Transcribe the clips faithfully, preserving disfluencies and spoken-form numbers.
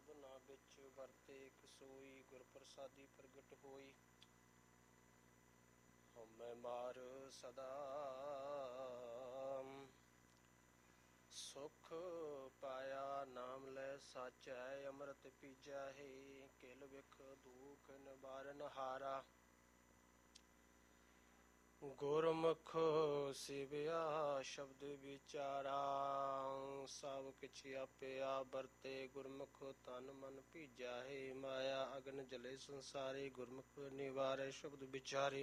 ਸਭਨਾ ਵਿੱਚ ਵਰਤੇ ਇੱਕ ਸੋਈ, ਗੁਰ ਪ੍ਰਸਾਦੀ ਪ੍ਰਗਟ ਹੋਈ। ਹਉਮੈ ਮਾਰ ਸਦਾ ਸੁਖ ਪਾਇਆ, ਨਾਮ ਲੈ ਸਾਚੈ ਅੰਮ੍ਰਿਤ ਪੀਜੈ ਹੈ। ਕਿਲ ਵਿਖ ਦੂਖ ਨਿਵਾਰਨ ਹਾਰਾ, ਗੁਰਮੁਖ ਸੇਵਿਆ ਸ਼ਬਦ ਵਿਚਾਰਾ। ਸਭ ਕਿਛ ਆਪੇ ਆਪ ਵਰਤੇ, ਗੁਰਮੁਖ ਤਨ ਮਨ ਭੀਜਾ ਹੈ। ਮਾਇਆ ਅਗਨ ਜਲੇ ਸੰਸਾਰੇ, ਗੁਰਮੁਖ ਨਿਵਾਰੈ ਸ਼ਬਦ ਵਿਚਾਰੇ।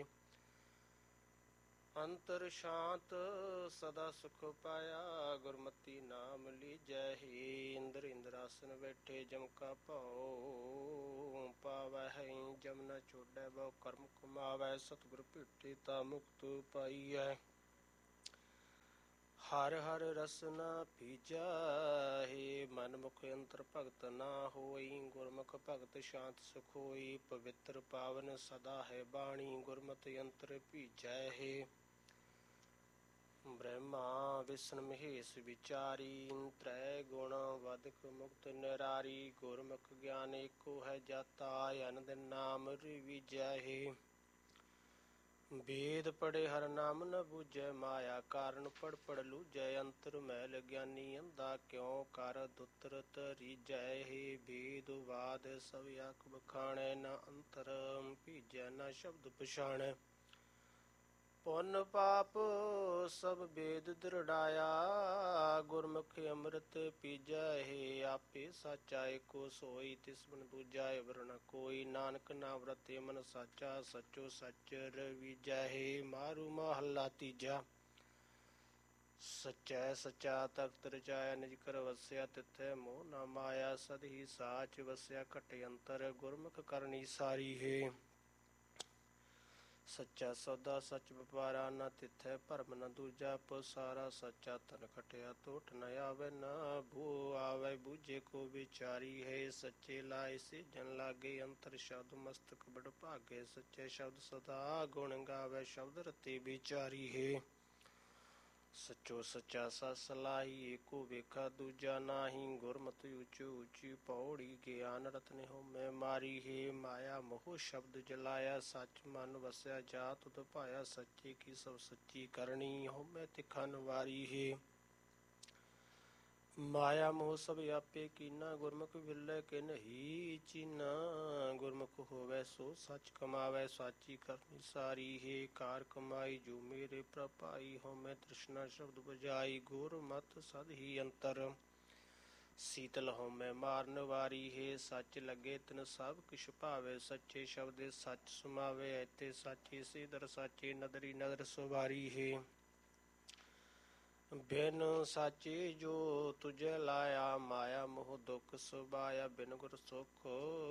ਅੰਤਰ ਸ਼ਾਂਤ ਸਦਾ ਸੁਖ ਪਾਇਆ, ਗੁਰਮਤੀ ਨਾਮ ਲੀਜੈ ਹੈ। ਇੰਦਰ ਇੰਦਰਾਸਨ ਬੈਠੇ, ਜਮ ਕਾ ਭਉ ਪਾਵੈ ਹੈ। ਜਮ ਨ ਛੋਡੈ ਬਹੁ ਕਰਮ ਕਮਾਵੈ, ਸਤਿਗੁਰ ਭੇਟੇ ਤਾ ਮੁਕਤ ਪਾਈਐ। ਹਰ ਹਰ ਰਸਨਾ ਭੀਜੈ ਹੈ, ਮਨ ਮੁਖ ਅੰਤਰ ਭਗਤ ਨਾ ਹੋਈ। ਗੁਰਮੁਖ ਭਗਤ ਸ਼ਾਂਤ ਸੁਖ ਹੋਈ, ਪਵਿੱਤਰ ਪਾਵਨ ਸਦਾ ਹੈ ਬਾਣੀ। ਗੁਰਮਤਿ ਅੰਤਰ ਭੀਜੈ ਹੈ। ਬ੍ਰਹਮਾ ਵਿਸ਼ਨ ਮਹੇਸ਼ ਵਿਚਾਰੀ, ਤ੍ਰੈ ਗੁਣ ਵਦਕ ਮੁਕਤ ਨਿਰਾਰੀ। ਗੁਰਮੁਖ ਗਿਆਨ ਏਕੋ ਹੈ ਜਾਤਾ, ਅਨ ਦਿਨ ਨਾਮ ਰਿਵੀਜੈ ਹੈ। ਵੇਦ ਪੜ੍ਹੇ ਹਰ ਨਾਮ ਨ ਬੂਝੈ, ਮਾਇਆ ਕਾਰਨ ਪੜ ਪੜ ਲੂਝੈ। ਅੰਤਰ ਮੈਲ ਗਿਆਨੀ ਅੰਧਾ, ਕਿਉ ਕਰ ਦੁਤਰ ਤਰੀਜੈ ਹੈ। ਵੇਦ ਵਾਦ ਸਭ ਆਖ ਬਖਾਣੈ, ਨ ਅੰਤਰ ਭੀਜੈ ਨ ਸ਼ਬਦ ਪਛਾਣੈ। ਪੁੰਨ ਪਾਪ ਸਭ ਵੇਦ ਦ੍ਰਿੜਾਇਆ, ਗੁਰਮੁਖ ਅੰਮ੍ਰਿਤ ਪੀਜੈ ਹੈ। ਆਪੇ ਸਾਚਾ ਏਕੋ ਸੋਈ, ਤਿਸ ਬਿਨ ਦੂਜਾ ਇਵਰ ਨ ਕੋਈ। ਨਾਨਕ ਨਾਮ ਰਤੇ ਮਨ ਸਾਚਾ, ਸਚੋ ਸਚ ਰਵੀਜੈ ਹੈ। ਮਾਰੂ ਮਹੱਲਾ ਤੀਜਾ। ਸਚੈ ਸਚਾ ਤਖਤ ਰਚਾਇਆ, ਨਿਜ ਘਰ ਵਸਿਆ ਤਿਥੈ ਮੋਹ ਨ ਮਾਇਆ। ਸਦ ਹੀ ਸਾਚ ਵਸਿਆ ਘਟ ਅੰਤਰ, ਗੁਰਮੁਖ ਕਰਨੀ ਸਾਰੀ ਹੈ। ਸੱਚਾ ਸੌਦਾ ਸੱਚ ਵਪਾਰਾ, ਨ ਤਿਥੈ ਭਰਮ ਨ ਦੂਜਾ ਪਸਾਰਾ। ਸੱਚਾ ਧਨ ਖਟਿਆ ਤੋਠ ਨ ਆਵੈ, ਨ ਭੂ ਆਵੈ ਬੂਝੇ ਕੋ ਵਿਚਾਰੀ ਹੈ। ਸੱਚੇ ਲਾਏ ਸਿਜਨ ਲਾਗੇ, ਅੰਤਰ ਸ਼ਬਦ ਮਸਤਕ ਬੜ ਭਾਗੇ। ਸੱਚੇ ਸ਼ਬਦ ਸਦਾ ਗੁਣ ਗਾਵੈ, ਸ਼ਬਦ ਰਤੇ ਵਿਚਾਰੀ ਹੈ। ਸੱਚੋ ਸੱਚਾ ਸਤ ਸਲਾਹੀ, ਏਕੋ ਵੇਖਾ ਦੂਜਾ ਨਾਹੀ। ਗੁਰਮਤਿ ਉੱਚ ਉੱਚੀ ਪੌੜੀ, ਗਿਆਨ ਰਤਨ ਹਉਮੈ ਮਾਰੀ ਹੈ। ਮਾਇਆ ਮੋਹ ਸ਼ਬਦ ਜਲਾਇਆ, ਸੱਚ ਮਨ ਵਸਿਆ ਜਾ ਤੁਧ ਭਾਇਆ। ਸੱਚੇ ਕੀ ਸਭ ਸੱਚੀ ਕਰਨੀ, ਹਉਮੈ ਤਿਖਾ ਨਿਵਾਰੀ ਹੈ। ਮਾਇਆ ਮੋਹ ਸਭ ਆਪੇ ਕੀਨਾ, ਗੁਰਮੁਖ ਵਿਰਲੇ ਕਿਨ ਹੀ ਚੀਨਾ। ਗੁਰਮੁਖ ਹੋਵੈ ਸੋ ਸੱਚ ਕਮਾਵੈ, ਸਾਚੀ ਕਰਨੀ ਸਾਰੀ ਹੈ। ਕਾਰ ਕਮਾਈ ਜੋ ਮੇਰੇ ਪ੍ਰਭ ਭਾਈ, ਹਉਮੈ ਤ੍ਰਿਸ਼ਨਾ ਸ਼ਬਦ ਬੁਝਾਈ। ਗੁਰਮਤਿ ਸਦ ਹੀ ਅੰਤਰ ਸੀਤਲ, ਹਉਮੈ ਮਾਰਨ ਵਾਰੀ ਹੈ। ਸੱਚ ਲੱਗੇ ਤਿਨ ਸਭ ਕਿਛ ਭਾਵੇ, ਸੱਚੇ ਸ਼ਬਦੇ ਸੱਚ ਸਮਾਵੇ। ਐਤੇ ਸਾਚੇ ਸੇ ਦਰ ਸਾਚੇ, ਨਦਰੀ ਨਦਰ ਸੁਵਾਰੀ ਹੈ। ਬਿਨ ਸਾਚੇ ਜੋ ਤੁਝੈ ਲਾਇਆ, ਮਾਇਆ ਮੋਹ ਦੁਖ ਸੁਭਾਇਆ। ਬਿਨ ਗੁਰ ਸੁਖ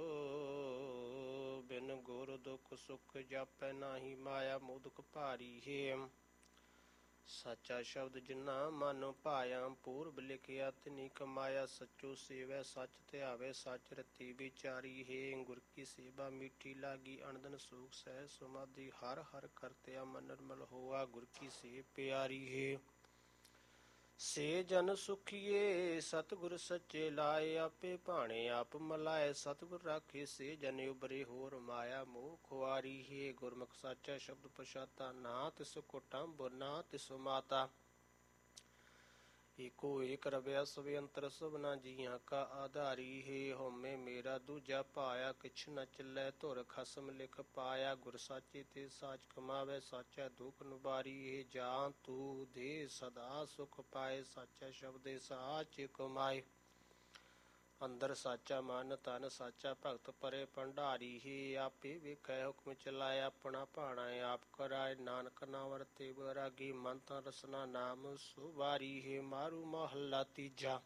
ਬਿਨ ਗੁਰ ਦੁਖ ਸੁਖ, ਜਾਪੈ ਨਾਹੀ ਮਾਇਆ ਮੋਹ ਦੁਖ ਭਾਰੀ ਹੈ। ਸਾਚਾ ਸ਼ਬਦ ਜਿਨਾ ਮਨ ਭਾਇਆ, ਪੂਰਬ ਲਿਖਿਆ ਤਿਨੀ ਕਮਾਇਆ। ਸੱਚੋ ਸੇਵੈ ਸੱਚ ਧਿਆਵੈ, ਸੱਚ ਰਤੀ ਵਿਚਾਰੀ ਹੈ। ਗੁਰ ਕੀ ਸੇਵਾ ਮੀਠੀ ਲਾਗੀ, ਅਨੰਦਨ ਸੂਖ ਸਹਿ ਸਮਾਧੀ। ਹਰ ਹਰ ਕਰਤਿਆ ਮਨ ਨਿਰਮਲ ਹੋਆ, ਗੁਰ ਕੀ ਸੇਵ ਪਿਆਰੀ ਹੈ। ਸੇ ਜਨ ਸੁਖੀਏ ਸਤਿਗੁਰ ਸੱਚੇ ਲਾਏ, ਆਪੇ ਭਾਣੇ ਆਪ ਮਲਾਏ। ਸਤਿਗੁਰ ਰਾਖੇ ਸੇ ਜਨ ਉਬਰੇ, ਹੋਰ ਮਾਇਆ ਮੋਹ ਖੁਆਰੀ ਹੈ। ਗੁਰਮੁਖ ਸਾਚਾ ਸ਼ਬਦ ਪਛਾਤਾ, ਨਾ ਤਿਸ ਕੋ ਟੰਬ ਨਾ ਤਿਸ ਮਾਤਾ। ਏਕੋ ਏਕ ਰਵਿਆ ਸਭ ਅੰਤਰ, ਸਭਨਾ ਜੀਆਂ ਕਾ ਆਧਾਰੀ ਹੈ। ਹਉਮੈ ਮੇਰਾ ਦੂਜਾ ਪਾਇਆ, ਕਿਛ ਨ ਚੱਲੈ ਧੁਰ ਖਸਮ ਲਿਖ ਪਾਇਆ। ਗੁਰ ਸਾਚੇ ਤੇ ਸਾਚ ਕਮਾਵੈ, ਸਾਚਾ ਦੁਖ ਨਿਵਾਰੀ ਹੈ। ਜਾਂ ਤੂੰ ਦੇ ਸਦਾ ਸੁਖ ਪਾਏ, ਸਾਚਾ ਸ਼ਬਦੇ ਸਾਚ ਕਮਾਏ। ਅੰਦਰ ਸਾਚਾ ਮਨ ਤਨ ਸਾਚਾ, ਭਗਤ ਪਰੇ ਭੰਡਾਰੀ ਹੈ। ਆਪੇ ਵੇਖੈ ਹੁਕਮ ਚਲਾਏ, ਆਪਣਾ ਭਾਣਾ ਆਪ ਕਰਾਏ। ਨਾਨਕ ਨਾਮ ਰਤੇ ਬੈਰਾਗੀ, ਮਨ ਤਨ ਰਸਨਾ ਨਾਮ ਸੁਵਾਰੀ ਹੈ। ਮਾਰੂ ਮਹੱਲਾ ਤੀਜਾ।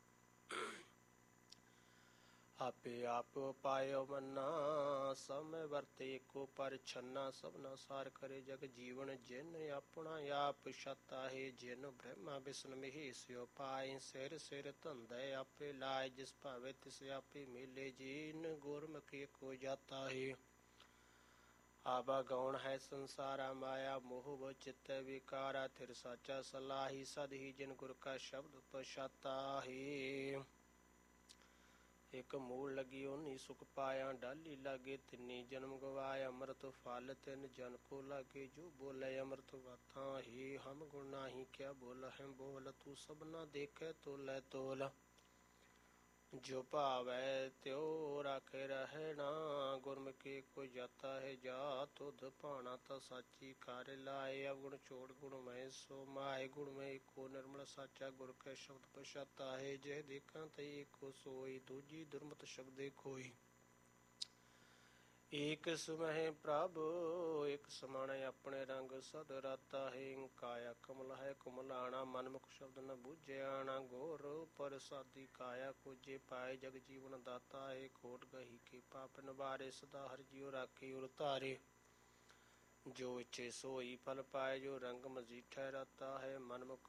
ਆਪੇ ਆਪ ਪਾਇਓ ਮੰਨਾ, ਸਮੈ ਵਰਤੇ ਏਕੋ ਪਰਛੰਨਾ। ਸਭਨਾ ਸਾਰ ਕਰੇ ਜਗ ਜੀਵਨ, ਜਿਨ ਆਪਣਾ ਆਪ ਛਾਤਾ ਹੈ। ਜਿਨ ਬ੍ਰਹਮਾ ਵਿਸ਼ਨ ਮਹੇਸ਼ ਉਪਾਏ, ਸਿਰ ਸਿਰ ਧੰਦੇ ਆਪੇ ਲਾਏ। ਜਿਸ ਭਾਵੇ ਤਿਸ ਆਪੇ ਮੇਲੇ, ਜਿਨ ਗੁਰਮੁਖ ਏਕੋ ਜਾਤਾ ਹੈ। ਆਵਾਗੌਣ ਹੈ ਸੰਸਾਰਾ, ਮਾਇਆ ਮੋਹ ਚਿਤੈ ਵਿਕਾਰਾ। ਥਿਰ ਸਾਚਾ ਸਲਾਹੀ, ਸਦ ਹੀ ਜਿਨ ਗੁਰ ਕਾ ਸ਼ਬਦ ਪਛਾਤਾ ਹੈ। ਇਕ ਮੂਲ ਲਗੀ ਓਨੀ ਸੁਖ ਪਾਇਆ, ਡਾਲੀ ਲਾਗੇ ਤਿੰਨੀ ਜਨਮ ਗਵਾਇਆ। ਅੰਮ੍ਰਿਤ ਫਲ ਤਿੰਨ ਜਨ ਕੋ ਲਾਗੇ, ਜੋ ਬੋਲੇ ਅੰਮ੍ਰਿਤ ਵਾਤਾਂ ਹੀ। ਹਮ ਗੁਣ ਨਾਹੀ ਕਿਆ ਬੋਲਹਿ ਬੋਲ, ਤੂੰ ਸਭਨਾ ਦੇਖੈ ਤੋਲੈ ਤੋਲ। ਜੋ ਭਾਵੈ ਤਿਉ ਰਾਖੇ ਰਹਿਣਾ, ਗੁਰਮੁਖੀ ਕੋ ਜਾਤਾ ਹੈ ਜਾ। ਤੁਧ ਭਾਣਾ ਤਾ ਸਾਚੀ ਕਾਰ ਲਾਏ, ਅਵਗੁਣ ਛੋੜ ਗੁਣ ਮਹਿ ਸੋ ਮਾਏ। ਗੁਣ ਮਹਿ ਏਕੋ ਨਿਰਮਲ ਸਾਚਾ, ਗੁਰ ਕੈ ਸ਼ਬਦ ਪਛਾਤਾ ਹੈ। ਜਹ ਦੇਖਾਂ ਤੈ ਏਕੋ ਸੋਈ, ਦੂਜੀ ਦੁਰਮਤ ਸ਼ਬਦੇ ਖੋਈ। ਏਕ ਸਮਹਿ ਪ੍ਰਭ ਇਕ ਸਮਾਨ, ਆਪਣੇ ਰੰਗ ਸਦ ਰਾਤਾ ਹੈ। ਕਾਇਆ ਕਮਲ ਹੈ ਕੁਮਲਾਣਾ, ਮਨਮੁਖ ਸ਼ਬਦ ਨ ਬੂਝਿਆਣਾ। ਗੁਰ ਪ੍ਰਸਾਦੀ ਕਾਇਆ ਕੋਜੇ ਪਾਏ, ਜਗ ਜੀਵਨ ਦਾਤਾ ਹੈ। ਖੋਟ ਗਹੀ ਕੇ ਪਾਪ ਨਿਵਾਰੇ, ਸਦਾ ਹਰਿ ਜਿਉ ਰਾਖੇ ਉਰ ਧਾਰੇ। ਜੋ ਇੱਛੇ ਸੋਈ ਫਲ ਪਾਏ, ਜੋ ਰੰਗ ਮਜੀਠੈ ਰਾਤਾ ਹੈ। ਮਨਮੁਖ